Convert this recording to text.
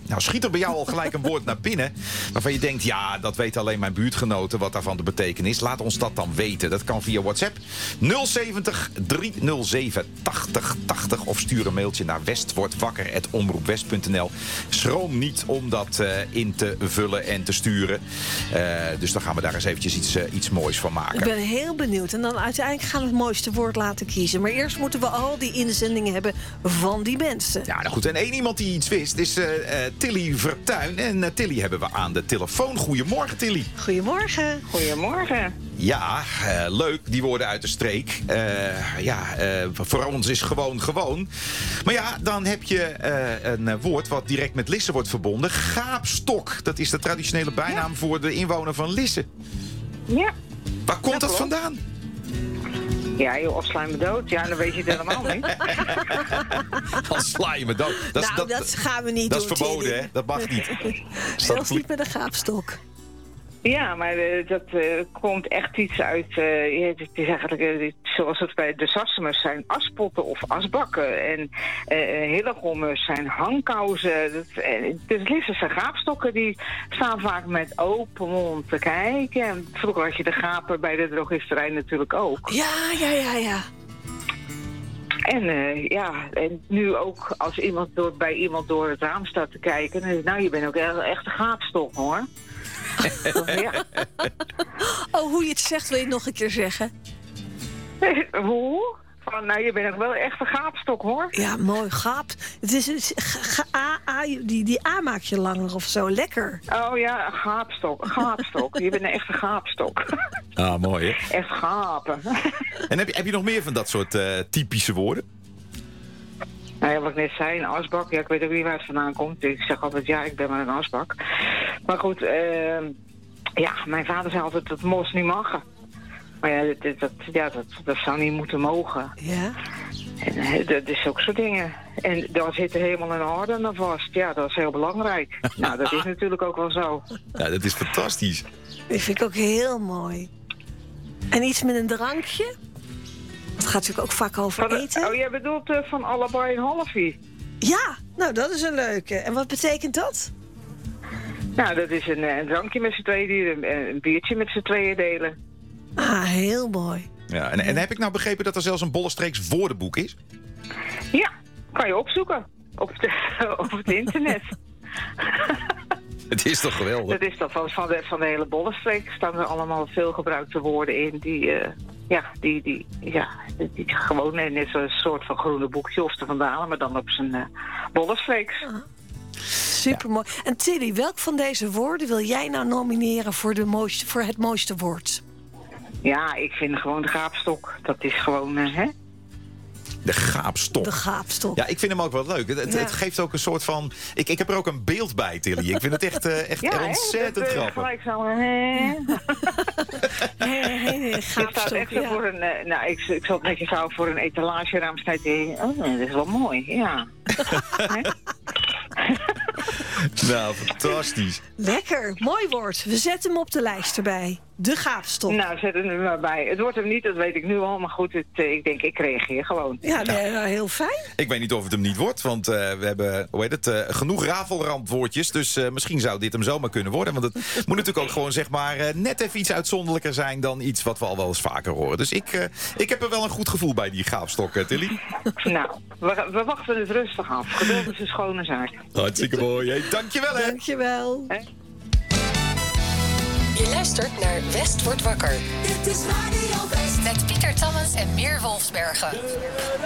Nou, schiet er bij jou al gelijk een woord naar binnen waarvan je denkt, ja, dat weten alleen mijn buurtgenoten wat daarvan de betekenis. Laat ons dat dan weten. Dat kan via WhatsApp 070 307 8080 of stuur een mailtje naar westwordwakker@omroepwest.nl. Schroom niet om dat in te vullen en te sturen. Dus dan gaan we daar eens eventjes iets moois van maken. Ik ben heel benieuwd. En dan uiteindelijk gaan we het mooiste woord laten kiezen. Maar eerst moeten we al die inzendingen hebben van die mensen. Ja, nou goed. En één iemand die iets wist is Tilly Vertuin. En Tilly hebben we aan de telefoon. Goedemorgen, Tilly. Goedemorgen. Goedemorgen. Ja, leuk, die woorden uit de streek. Voor ons is gewoon. Maar ja, dan heb je een woord wat direct met Lisse wordt verbonden. Gaapstok, dat is de traditionele bijnaam voor de inwoner van Lisse. Ja. Waar komt dat vandaan? Ja, joh, of sla je me dood. Ja, dan weet je het helemaal niet. Als sla je me dood. Dat gaan we niet doen. Dat is verboden, hè? Dat mag niet. Zelfs niet met een gaapstok. Ja, maar dat komt echt iets uit... het is eigenlijk zoals het bij de Sassemers zijn aspotten of asbakken. En Hillegommers zijn hangkousen. Dus Lisse zijn gaapstokken, die staan vaak met open mond te kijken. En vroeger had je de gapen bij de drogisterij natuurlijk ook. Ja. En nu ook als iemand bij iemand door het raam staat te kijken... dan is, nou, je bent ook echt een gaapstok, hoor. Ja. Oh, hoe je het zegt, wil je het nog een keer zeggen? Hoe? Nou, je bent nog wel echt een gaapstok, hoor. Ja, mooi, gaap. Het is die A maak je langer of zo, lekker. Oh ja, een gaapstok. Je bent een echte gaapstok. Ah, mooi, hè? Echt gapen. En heb je nog meer van dat soort typische woorden? Nou ja, wat ik net zei, een asbak. Ja, ik weet ook niet waar het vandaan komt. Ik zeg altijd, ja, ik ben maar een asbak. Maar goed, mijn vader zei altijd dat mos niet mag. Maar ja, dat zou niet moeten mogen. Ja. En dat is ook soort dingen. En daar zit de hemel en aarde aan vast. Ja, dat is heel belangrijk. Nou, dat is natuurlijk ook wel zo. Ja, dat is fantastisch. Dat vind ik ook heel mooi. En iets met een drankje? Het gaat natuurlijk ook vaak over eten. Oh, jij bedoelt van allebei een halfie? Ja, nou, dat is een leuke. En wat betekent dat? Nou, dat is een drankje met z'n tweeën, een biertje met z'n tweeën delen. Ah, heel mooi. Ja, en heb ik nou begrepen dat er zelfs een Bollestreeks woordenboek is? Ja, kan je opzoeken op het internet. Het is toch geweldig? Dat is toch van de hele Bollestreek staan er allemaal veel gebruikte woorden in die gewoon net zo'n soort van groene boekje of te vandalen, maar dan op zijn Bollestreeks. Supermooi. Ja. En Tilly, welk van deze woorden wil jij nou nomineren voor het mooiste woord? Ja, ik vind gewoon de gaapstok. Dat is gewoon, hè? De gaapstok. De gaapstok. Ja, ik vind hem ook wel leuk. Het geeft ook een soort van... Ik heb er ook een beeld bij, Tilly. Ik vind het echt ontzettend grappig. Gelijk zo... gaapstok, staat echt voor een... ik zal het netjes houden voor een etalageraam. Oh, dat is wel mooi, ja. Nou, fantastisch. Lekker, mooi woord. We zetten hem op de lijst erbij. De gaapstok. Nou, zet hem er maar bij. Het wordt hem niet, dat weet ik nu al. Maar goed, ik denk, ik reageer gewoon. Ja, heel fijn. Ik weet niet of het hem niet wordt, want we hebben, genoeg rafelrandwoordjes. Dus misschien zou dit hem zomaar kunnen worden. Want het moet natuurlijk ook gewoon, zeg maar, net even iets uitzonderlijker zijn dan iets wat we al wel eens vaker horen. Dus ik heb er wel een goed gevoel bij, die gaapstok, Tilly. Nou, we wachten het rustig af. Geduld is een schone zaak. Hartstikke mooi. Hey, dankjewel, hè. Dankjewel. Je luistert naar West wordt wakker. Dit is Radio West. Met Pieter Tammens en Meer Wolfsbergen.